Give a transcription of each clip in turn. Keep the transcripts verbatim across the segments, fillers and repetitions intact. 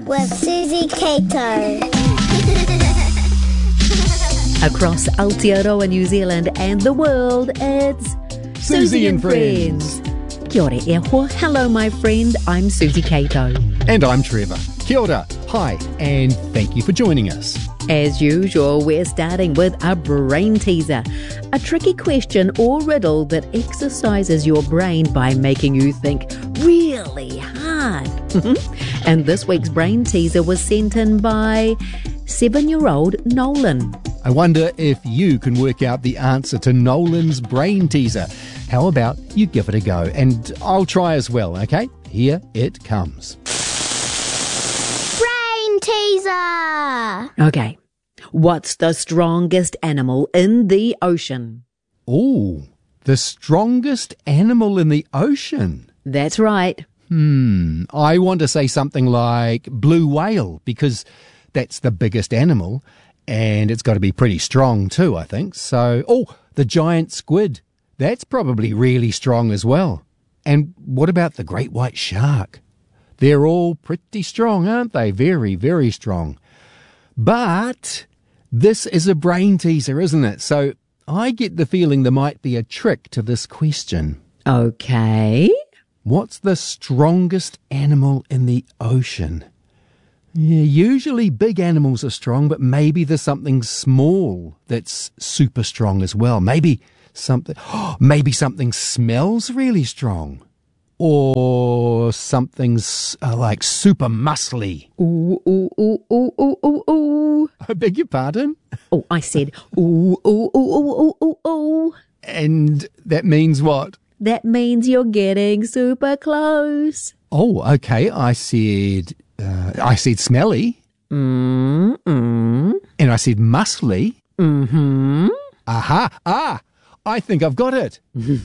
with Susie Cato. Across Aotearoa, New Zealand and the world, it's Susie and Friends. Kia ora e hoa. Hello, my friend. I'm Susie Cato. And I'm Trevor. Kia ora. Hi, and thank you for joining us. As usual, we're starting with a brain teaser, a tricky question or riddle that exercises your brain by making you think really hard. And this week's brain teaser was sent in by seven-year-old Nolan. I wonder if you can work out the answer to Nolan's brain teaser. How about you give it a go? And I'll try as well, okay? Here it comes. Brain teaser! Okay. What's the strongest animal in the ocean? Ooh, the strongest animal in the ocean? That's right. Hmm, I want to say something like blue whale, because that's the biggest animal, and it's got to be pretty strong too, I think. So, oh, the giant squid. That's probably really strong as well. And what about the great white shark? They're all pretty strong, aren't they? Very, very strong. But this is a brain teaser, isn't it? So I get the feeling there might be a trick to this question. Okay. What's the strongest animal in the ocean? Yeah, usually big animals are strong, but maybe there's something small that's super strong as well. Maybe something, oh, maybe something smells really strong. Or something's uh, like super muscly. Ooh, ooh, ooh, ooh, ooh, ooh, ooh. I beg your pardon? Oh, I said ooh, ooh, ooh, ooh, ooh, ooh, ooh. And that means what? That means you're getting super close. Oh, okay. I said, uh, I said smelly. Mm-mm. And I said muscly. Mm-hmm. Aha. Ah, I think I've got it.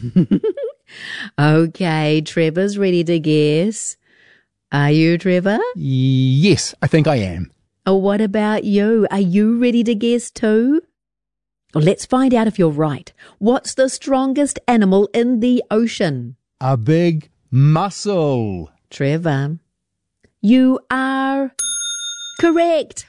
Okay, Trevor's ready to guess. Are you, Trevor? Yes, I think I am. Oh, what about you? Are you ready to guess too? Well, let's find out if you're right. What's the strongest animal in the ocean? A big mussel. Trevor, you are correct.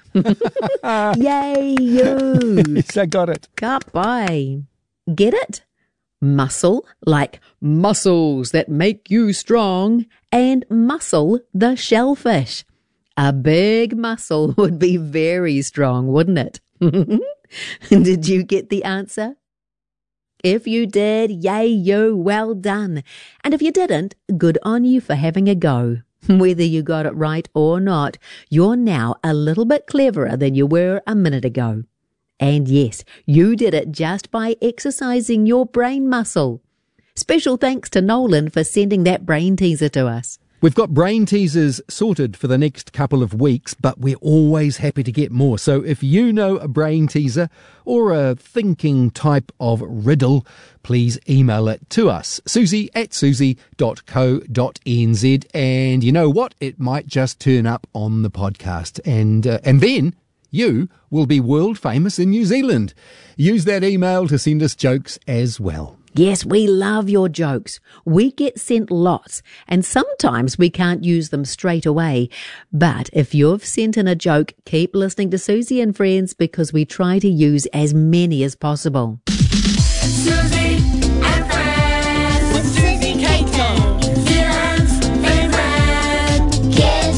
Yay, you. Yes, I got it. Kapai. Get it? Muscle, like muscles that make you strong, and mussel, the shellfish. A big mussel would be very strong, wouldn't it? Did you get the answer? If you did, yay you, well done. And if you didn't, good on you for having a go. Whether you got it right or not, you're now a little bit cleverer than you were a minute ago. And yes, you did it just by exercising your brain muscle. Special thanks to Nolan for sending that brain teaser to us. We've got brain teasers sorted for the next couple of weeks, but we're always happy to get more. So if you know a brain teaser or a thinking type of riddle, please email it to us, susie at susie dot co dot n z. And you know what? It might just turn up on the podcast. And, uh, and then you will be world famous in New Zealand. Use that email to send us jokes as well. Yes, we love your jokes. We get sent lots, and sometimes we can't use them straight away. But if you've sent in a joke, keep listening to Susie and Friends, because we try to use as many as possible. Susie and Friends with Susie Cato, New Zealand's favourite kids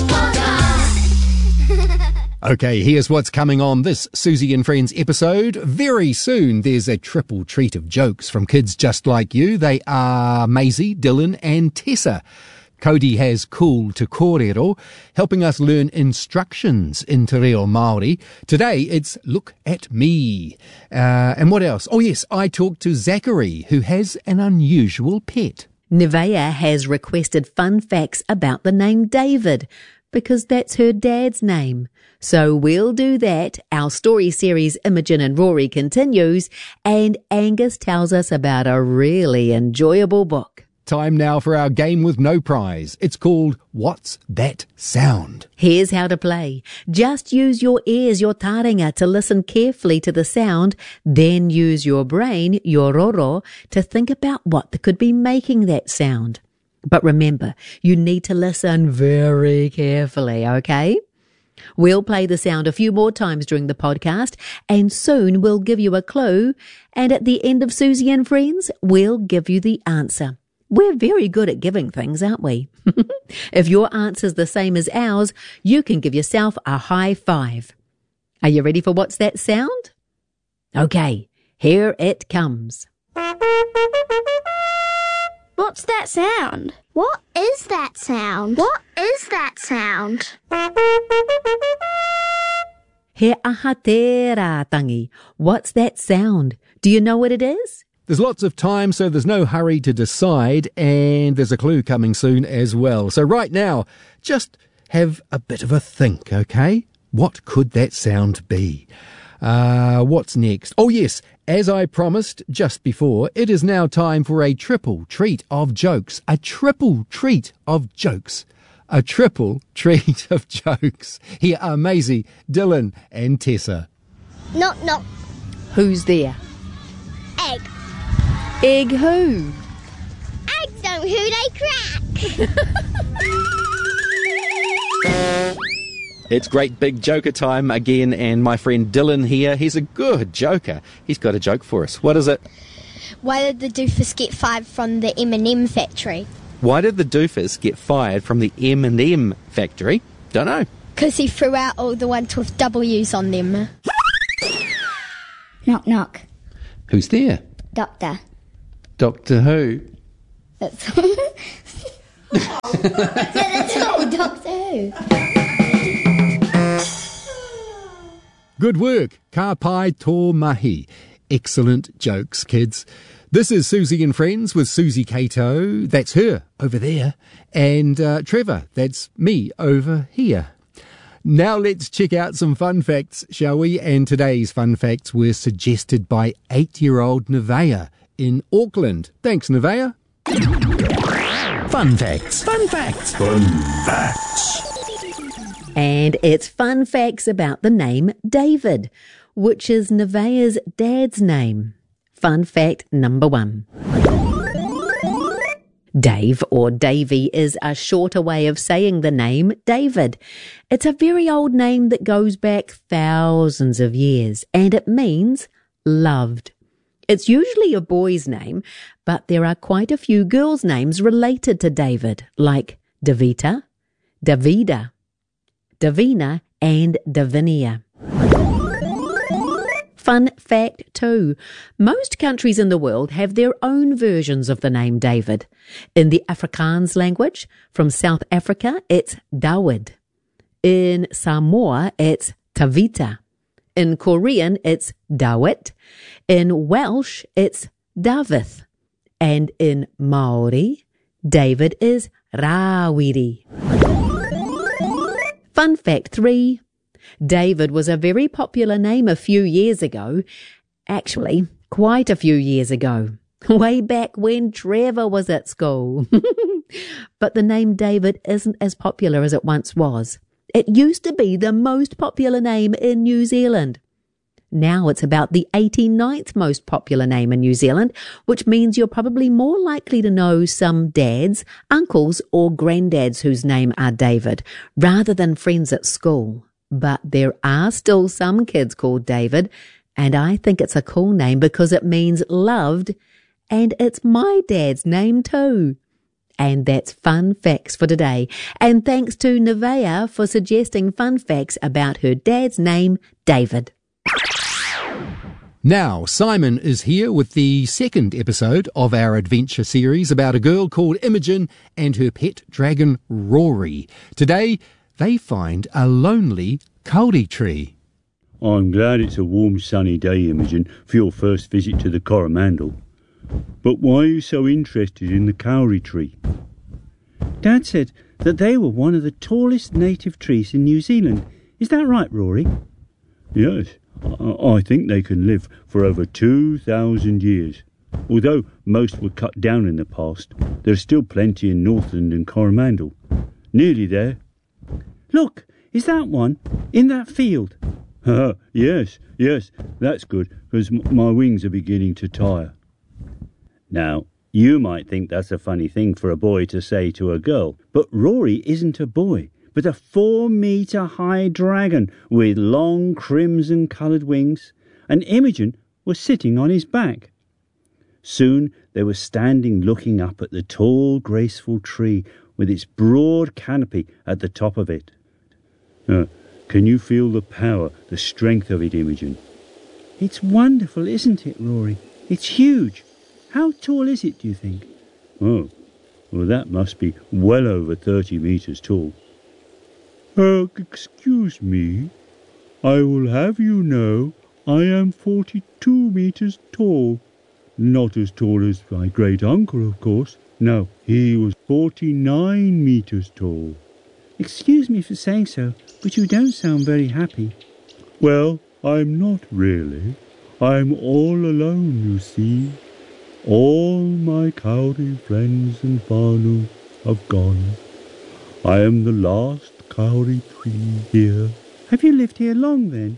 podcast. Okay, here's what's coming on this Susie and Friends episode. Very soon, there's a triple treat of jokes from kids just like you. They are Maisie, Dylan and Tessa. Cody has Cool to Kōrero, helping us learn instructions in Te Reo Māori. Today, it's Look at Me. Uh, and what else? Oh yes, I talked to Zachary, who has an unusual pet. Nevaeh has requested fun facts about the name David, because that's her dad's name. So we'll do that. Our story series Imogen and Rory continues, and Angus tells us about a really enjoyable book. Time now for our game with no prize. It's called What's That Sound? Here's how to play. Just use your ears, your taringa, to listen carefully to the sound, then use your brain, your roro, to think about what could be making that sound. But remember, you need to listen very carefully, okay? We'll play the sound a few more times during the podcast, and soon we'll give you a clue, and at the end of Susie and Friends, we'll give you the answer. We're very good at giving things, aren't we? If your answer's the same as ours, you can give yourself a high five. Are you ready for What's That Sound? Okay, here it comes. What's that sound? What is that sound? What is that sound? He aha te rā tangi. What's that sound? Do you know what it is? There's lots of time, so there's no hurry to decide, and there's a clue coming soon as well. So right now, just have a bit of a think, okay? What could that sound be? Uh, what's next? Oh yes, as I promised just before, it is now time for a triple treat of jokes. A triple treat of jokes. A triple treat of jokes. Here are Maisie, Dylan and Tessa. Knock, knock. Who's there? Egg. Egg who? Eggs don't who they crack. It's great big joker time again, and my friend Dylan here, he's a good joker. He's got a joke for us. What is it? Why did the doofus get fired from the M and M factory? Why did the doofus get fired from the M and M factory? Don't know. Because he threw out all the ones with W's on them. Knock, knock. Who's there? Doctor. Doctor Who? That's yeah, that's all Doctor Who. Good work. Ka pai tō mahi. Excellent jokes, kids. This is Susie and Friends with Susie Cato. That's her over there. And uh, Trevor, that's me over here. Now let's check out some fun facts, shall we? And today's fun facts were suggested by eight-year-old Nevaeh in Auckland. Thanks, Nevaeh. Fun facts. Fun facts. Fun facts. And it's fun facts about the name David, which is Nevaeh's dad's name. Fun fact number one. Dave or Davy is a shorter way of saying the name David. It's a very old name that goes back thousands of years, and it means loved. It's usually a boy's name, but there are quite a few girls' names related to David, like Davita, Davida, Davina, and Davinia. Fun fact two. Most countries in the world have their own versions of the name David. In the Afrikaans language, from South Africa, it's Dawid. In Samoa, it's Tavita. In Korean, it's Dawit. In Welsh, it's Davith. And in Maori, David is Rawiri. Fun fact three. David was a very popular name a few years ago. Actually, quite a few years ago. Way back when Trevor was at school. But the name David isn't as popular as it once was. It used to be the most popular name in New Zealand. Now it's about the eighty-ninth most popular name in New Zealand, which means you're probably more likely to know some dads, uncles, or granddads whose name are David, rather than friends at school. But there are still some kids called David, and I think it's a cool name because it means loved, and it's my dad's name too. And that's fun facts for today. And thanks to Nevaeh for suggesting fun facts about her dad's name, David. Now, Simon is here with the second episode of our adventure series about a girl called Imogen and her pet dragon, Rory. Today, they find a lonely kauri tree. I'm glad it's a warm, sunny day, Imogen, for your first visit to the Coromandel. But why are you so interested in the kauri tree? Dad said that they were one of the tallest native trees in New Zealand. Is that right, Rory? Yes, I, I think they can live for over two thousand years. Although most were cut down in the past, there's still plenty in Northland and Coromandel. Nearly there. Look, is that one in that field? yes, yes, that's good, because m- my wings are beginning to tire. Now, you might think that's a funny thing for a boy to say to a girl, but Rory isn't a boy, but a four-metre-high dragon with long crimson-coloured wings, and Imogen was sitting on his back. Soon they were standing looking up at the tall, graceful tree with its broad canopy at the top of it. Uh, can you feel the power, the strength of it, Imogen? It's wonderful, isn't it, Rory? It's huge. How tall is it, do you think? Oh, well, that must be well over thirty metres tall. Uh, excuse me. I will have you know I am forty-two metres tall. Not as tall as my great-uncle, of course. No, he was forty-nine metres tall. Excuse me for saying so, but you don't sound very happy. Well, I'm not really. I'm all alone, you see. All my cowrie friends and whānau have gone. I am the last cowrie tree here. Have you lived here long, then?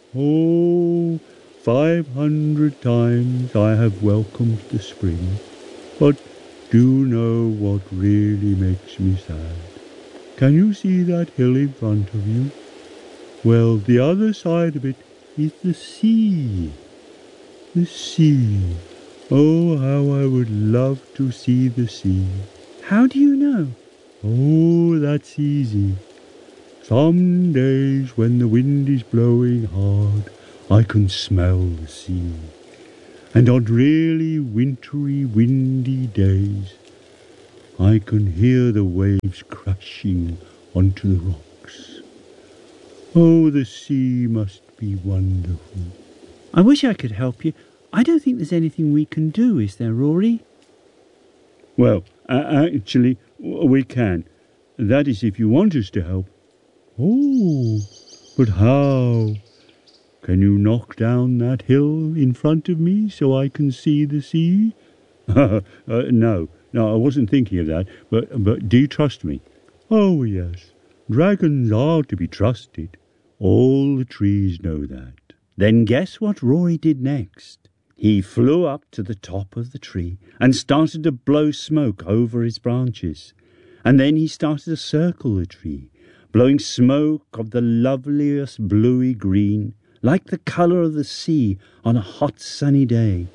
Oh, five hundred times I have welcomed the spring. But do you know what really makes me sad? Can you see that hill in front of you? Well, the other side of it is the sea. The sea. Oh, how I would love to see the sea. How do you know? Oh, that's easy. Some days when the wind is blowing hard, I can smell the sea. And on really wintry, windy days, I can hear the waves crashing onto the rocks. Oh, the sea must be wonderful. I wish I could help you. I don't think there's anything we can do, is there, Rory? Well, uh, actually, we can. That is, if you want us to help. Oh, but how? Can you knock down that hill in front of me so I can see the sea? uh, no, no, I wasn't thinking of that, but, but do you trust me? Oh, yes, dragons are to be trusted. All the trees know that. Then guess what Rory did next? He flew up to the top of the tree and started to blow smoke over his branches. And then he started to circle the tree, blowing smoke of the loveliest bluey green, like the colour of the sea on a hot sunny day.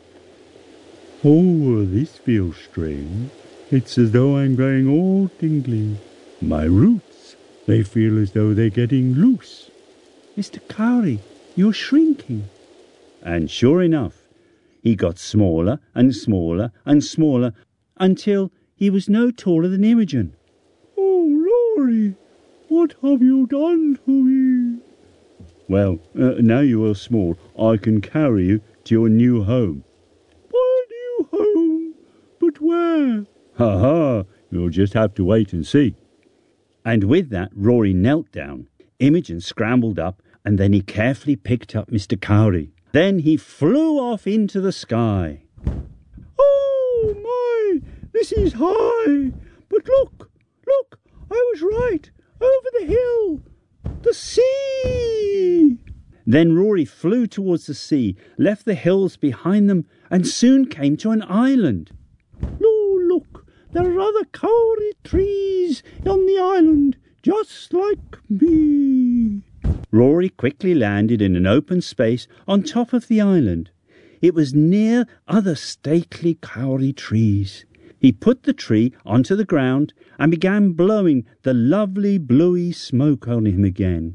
Oh, this feels strange. It's as though I'm going all tingling. My roots, they feel as though they're getting loose. Mister Cowrie, you're shrinking. And sure enough, he got smaller and smaller and smaller until he was no taller than Imogen. Oh, Rory, what have you done to me? Well, uh, now you are small, I can carry you to your new home. My new home? But where? Ha ha, you'll just have to wait and see. And with that, Rory knelt down. Imogen scrambled up, and then he carefully picked up Mister Cowrie. Then he flew off into the sky. Oh, my, this is high. But look, look, I was right, over the hill. The sea! Then Rory flew towards the sea, left the hills behind them, and soon came to an island. Oh, look, there are other cowrie trees on the island, just like me. Rory quickly landed in an open space on top of the island. It was near other stately cowrie trees. He put the tree onto the ground and began blowing the lovely bluey smoke on him again.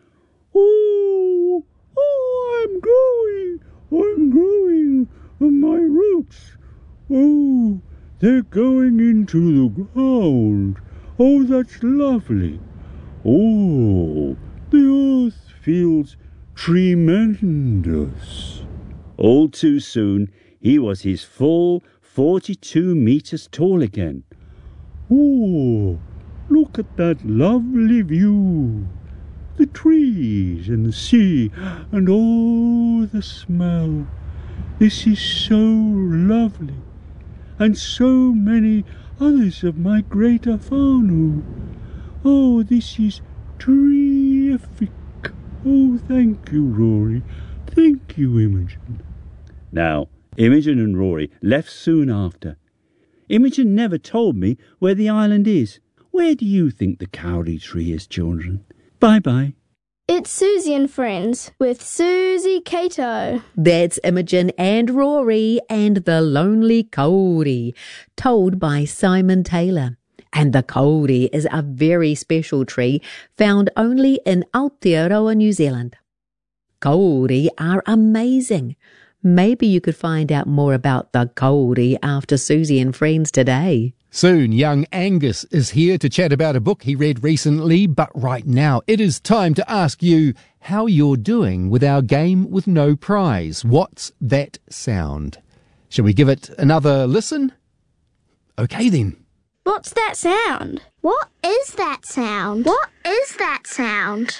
Oh, oh, I'm growing, I'm growing, and my roots, oh, they're going into the ground. Oh, that's lovely. Oh, the earth feels tremendous. All too soon, he was his full forty-two metres tall again. Oh, look at that lovely view. The trees and the sea and all the smell. This is so lovely. And so many others of my greater whānau. Oh, this is terrific. Oh, thank you, Rory. Thank you, Imogen. Now, Imogen and Rory left soon after. Imogen never told me where the island is. Where do you think the Kauri tree is, children? Bye-bye. It's Susie and Friends with Susie Cato. That's Imogen and Rory and the Lonely Kauri, told by Simon Taylor. And the kauri is a very special tree found only in Aotearoa, New Zealand. Kauri are amazing. Maybe you could find out more about the kauri after Susie and Friends today. Soon, young Angus is here to chat about a book he read recently, but right now it is time to ask you how you're doing with our game with no prize. What's that sound? Shall we give it another listen? Okay then. What's that sound? What is that sound? What is that sound?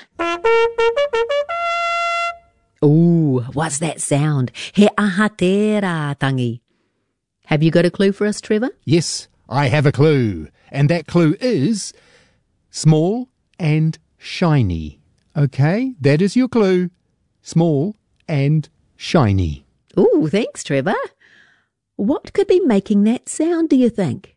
Ooh, what's that sound? He aha tērā tangi. Have you got a clue for us, Trevor? Yes, I have a clue. And that clue is small and shiny. Okay, that is your clue. Small and shiny. Ooh, thanks, Trevor. What could be making that sound, do you think?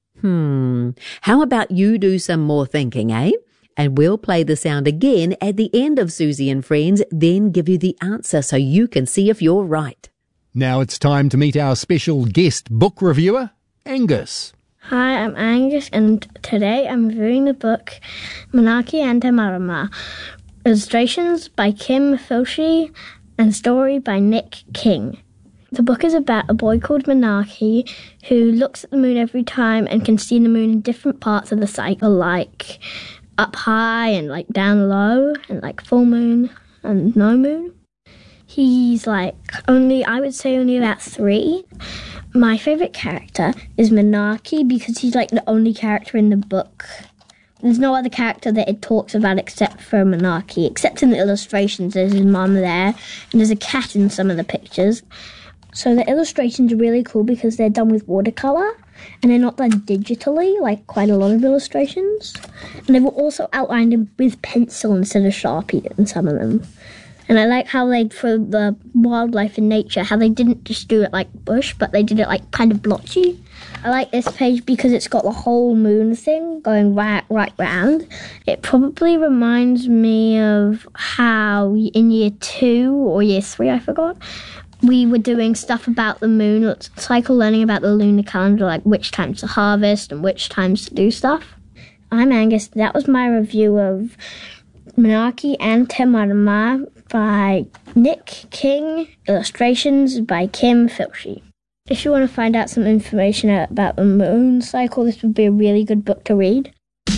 Hmm, how about you do some more thinking, eh? And we'll play the sound again at the end of Susie and Friends, then give you the answer so you can see if you're right. Now it's time to meet our special guest book reviewer, Angus. Hi, I'm Angus, and today I'm reviewing the book Manaaki and Te Marama. Illustrations by Kim Filshie and story by Nick King. The book is about a boy called Manaaki who looks at the moon every time and can see the moon in different parts of the cycle, like up high and like down low, and like full moon and no moon. He's like only, I would say only about three. My favourite character is Manaaki because he's like the only character in the book. There's no other character that it talks about except for Manaaki, except in the illustrations. There's his mum there, and there's a cat in some of the pictures. So the illustrations are really cool because they're done with watercolour and they're not done digitally like quite a lot of illustrations. And they were also outlined with pencil instead of Sharpie in some of them. And I like how they, for the wildlife and nature, how they didn't just do it like bush, but they did it like kind of blotchy. I like this page because it's got the whole moon thing going right, right round. It probably reminds me of how in year two or year three, I forgot, we were doing stuff about the moon cycle, learning about the lunar calendar, like which times to harvest and which times to do stuff. I'm Angus. That was my review of Manaaki and Te Marama by Nick King, illustrations by Kim Filshie. If you want to find out some information about the moon cycle, this would be a really good book to read.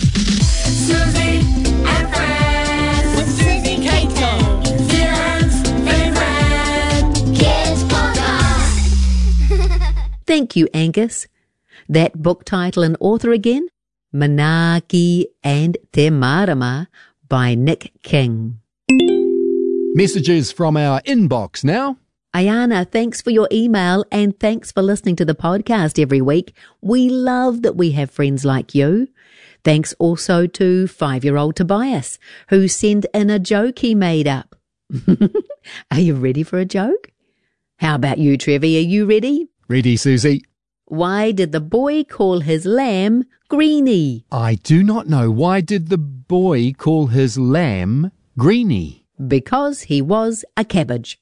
Susie and Friends with Susie Cato, Zealand's favourite kids podcast. Thank you, Angus. That book title and author again? Manaaki and Te Marama by Nick King. Messages from our inbox now. Ayana, thanks for your email and thanks for listening to the podcast every week. We love that we have friends like you. Thanks also to five-year-old Tobias, who sent in a joke he made up. Are you ready for a joke? How about you, Trevi? Are you ready? Ready, Susie. Why did the boy call his lamb Greenie? I do not know. Why did the boy call his lamb Greenie? Because he was a cabbage.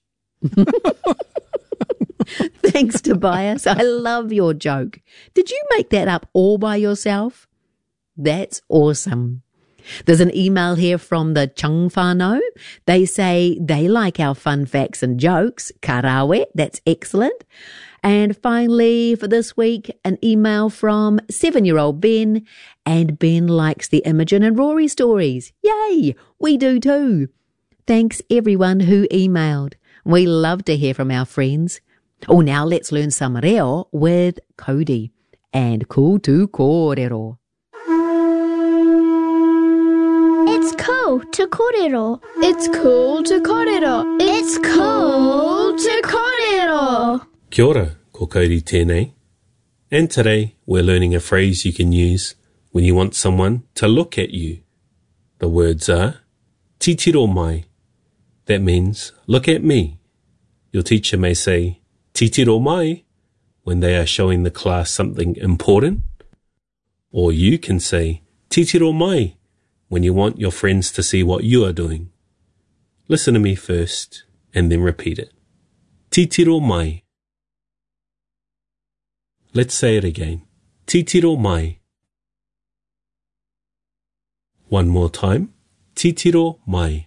Thanks, Tobias. I love your joke. Did you make that up all by yourself? That's awesome. There's an email here from the Chung Whānau. They say they like our fun facts and jokes. Karawe, that's excellent. And finally, for this week, an email from seven-year-old Ben. And Ben likes the Imogen and Rory stories. Yay! We do too. Thanks everyone who emailed. We love to hear from our friends. Oh, now let's learn some reo with Cody and Kutu Kōrero. It's cool to kōrero. It's cool to kōrero. It's cool to kōrero. Kia ora, ko Cody tēnei. And today we're learning a phrase you can use when you want someone to look at you. The words are titiro mai. That means look at me. Your teacher may say titiro mai when they are showing the class something important. Or you can say Titiro mai, when you want your friends to see what you are doing. Listen to me first and then repeat it. Titiro mai. Let's say it again. Titiro mai. One more time. Titiro mai.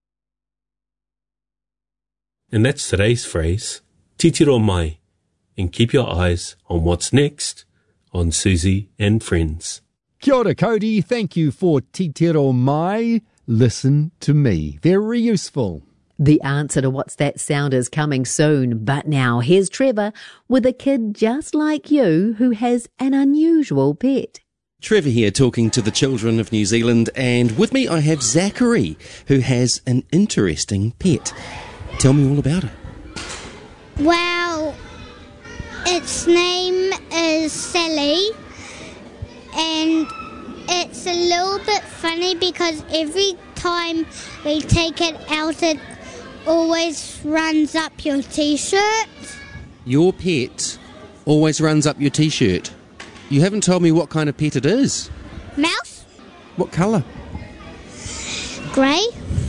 And that's today's phrase. Titiro mai. And keep your eyes on what's next on Susie and Friends. Kia ora, Cody. Thank you for Titiro mai. Listen to me. Very useful. The answer to What's That Sound is coming soon, but now here's Trevor with a kid just like you who has an unusual pet. Trevor here talking to the children of New Zealand, and with me I have Zachary, who has an interesting pet. Tell me all about it. Well, its name is Sally, and it's a little bit funny because every time we take it out, it always runs up your t-shirt. Your pet always runs up your t-shirt. You haven't told me what kind of pet it is. Mouse? What colour? Grey.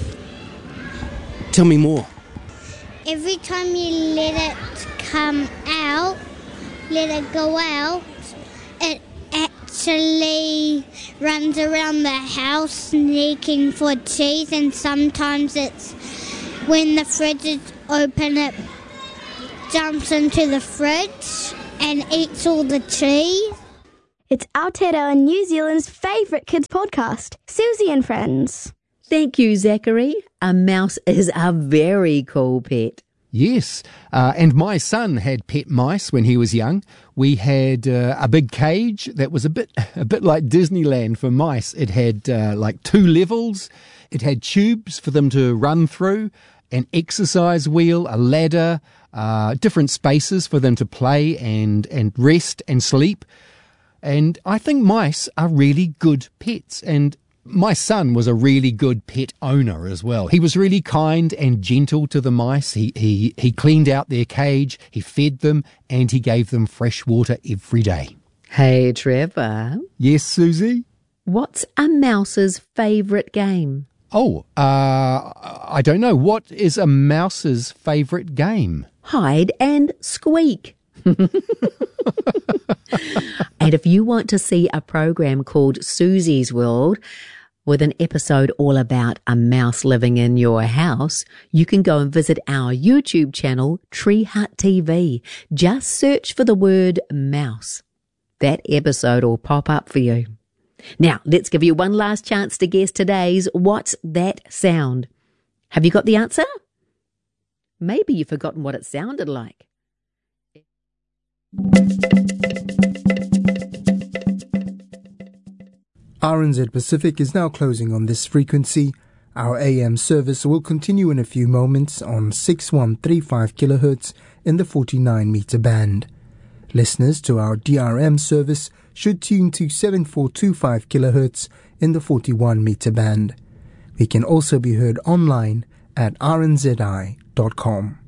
Tell me more. Every time you let it come out, let it go out, it actually runs around the house sneaking for cheese, and sometimes it's when the fridge is open, it jumps into the fridge and eats all the cheese. It's Aotearoa New Zealand's favourite kids podcast, Susie and Friends. Thank you, Zachary. A mouse is a very cool pet. Yes, uh, and my son had pet mice when he was young. We had uh, a big cage that was a bit a bit like Disneyland for mice. It had uh, like two levels. It had tubes for them to run through, an exercise wheel, a ladder, uh, different spaces for them to play and, and rest and sleep. And I think mice are really good pets, and my son was a really good pet owner as well. He was really kind and gentle to the mice. He, he, he cleaned out their cage, he fed them, and he gave them fresh water every day. Hey, Trevor. Yes, Susie? What's a mouse's favourite game? Oh, uh, I don't know. What is a mouse's favourite game? Hide and squeak. And if you want to see a program called Susie's World, with an episode all about a mouse living in your house, you can go and visit our YouTube channel, Tree Hut T V. Just search for the word mouse. That episode will pop up for you. Now, let's give you one last chance to guess today's What's That Sound? Have you got the answer? Maybe you've forgotten what it sounded like. R N Z Pacific is now closing on this frequency. Our A M service will continue in a few moments on six one three five kilohertz in the forty-nine meter band. Listeners to our D R M service should tune to seven four two five kilohertz in the forty-one meter band. We can also be heard online at r n z i dot com.